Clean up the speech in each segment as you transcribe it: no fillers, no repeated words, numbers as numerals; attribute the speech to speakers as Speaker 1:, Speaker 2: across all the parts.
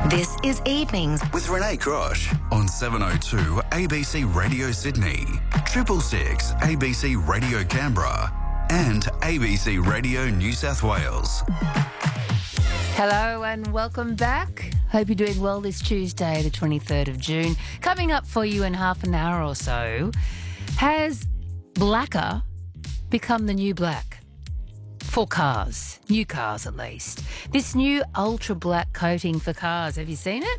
Speaker 1: This is Evenings
Speaker 2: with Renee Crosh on 702 ABC Radio Sydney, 666 ABC Radio Canberra and ABC Radio New South Wales.
Speaker 3: Hello and welcome back. Hope you're doing well this Tuesday, the 23rd of June. Coming up for you in half an hour or so, has blacker become the new black? For cars, new cars at least. This new ultra black coating for cars, have you seen it?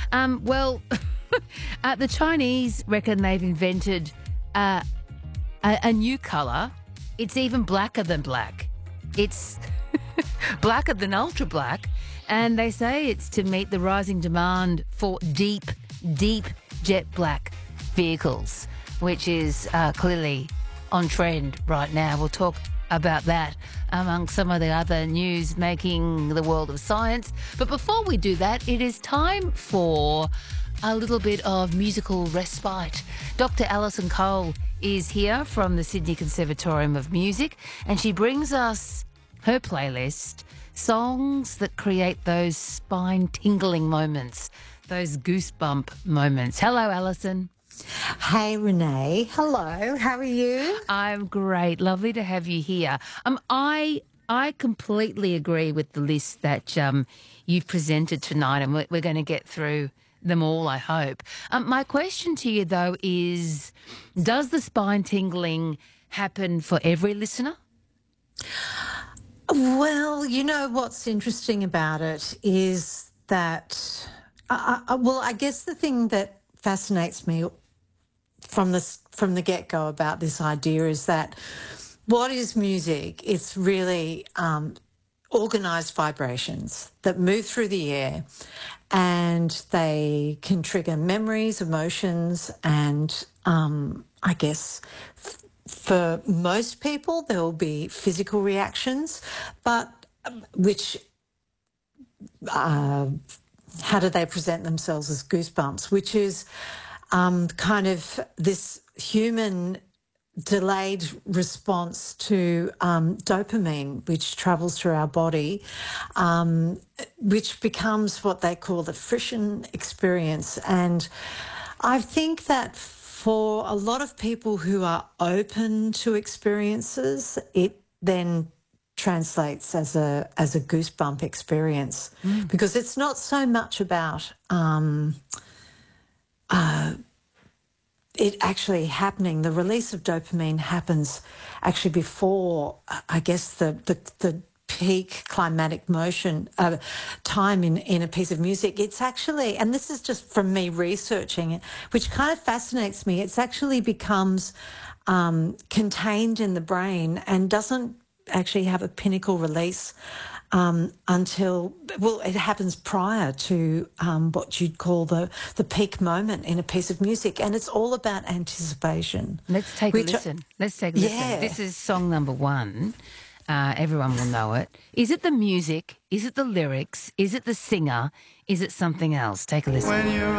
Speaker 3: The Chinese reckon they've invented a new colour. It's even blacker than black. It's blacker than ultra black, and they say it's to meet the rising demand for deep jet black vehicles, which is clearly on trend right now. We'll talk about that among some of the other news making the world of science. But before we do that, it is time for a little bit of musical respite. Dr. Alison Cole is here from the Sydney Conservatorium of Music, and she brings us her playlist, songs that create those spine-tingling moments, those goosebump moments. Hello, Alison.
Speaker 4: Hey, Renee. Hello. How are you?
Speaker 3: I'm great. Lovely to have you here. I completely agree with the list that you've presented tonight, and we're going to get through them all, I hope. My question to you, though, is does the spine tingling happen for every listener?
Speaker 4: Well, you know what's interesting about it is that, I guess the thing that fascinates me from the get-go about this idea is that what is music? It's really organised vibrations that move through the air, and they can trigger memories, emotions, and I guess for most people there will be physical reactions, but how do they present themselves as goosebumps, which is kind of this human delayed response to dopamine, which travels through our body, which becomes what they call the frisson experience. And I think that for a lot of people who are open to experiences, it then translates as a goosebump experience, because it's not so much about it actually happening. The release of dopamine happens actually before, I guess, the peak climatic motion time in a piece of music. It's actually, and this is just from me researching it, which kind of fascinates me, it's actually becomes contained in the brain and doesn't actually have a pinnacle release until, well, it happens prior to what you'd call the peak moment in a piece of music, and it's all about anticipation.
Speaker 3: Let's take a listen.
Speaker 4: Yeah.
Speaker 3: This is song number one. Everyone will know it. Is it the music? Is it the lyrics? Is it the singer? Is it something else? Take a listen.
Speaker 5: When you're